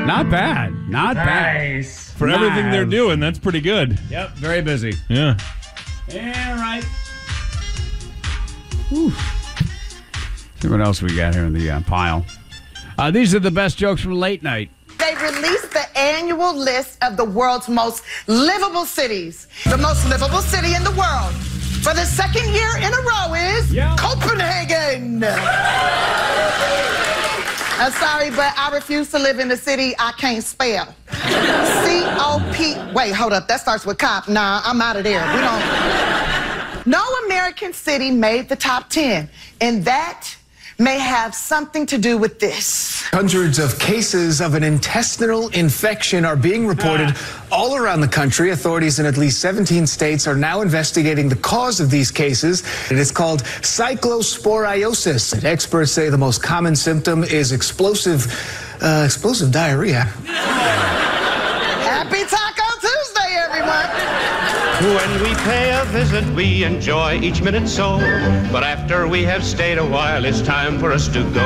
Not bad. Not bad. For everything they're doing, that's pretty good. Yep, very busy. Yeah. Yeah, right. Whew. See what else we got here in the pile. These are the best jokes from late night. They released the annual list of the world's most livable cities. The most livable city in the world for the second year in a row is Copenhagen. I'm sorry, but I refuse to live in a city I can't spell. C-O-P. Wait, hold up. That starts with cop. Nah, I'm out of there. We don't. No American city made the top 10, and that may have something to do with this. Hundreds of cases of an intestinal infection are being reported all around the country. Authorities in at least 17 states are now investigating the cause of these cases. It is called cyclosporiosis. And experts say the most common symptom is explosive diarrhea. Happy Taco Tuesday, everyone. When we pay a visit, we enjoy each minute so. But after we have stayed a while, it's time for us to go.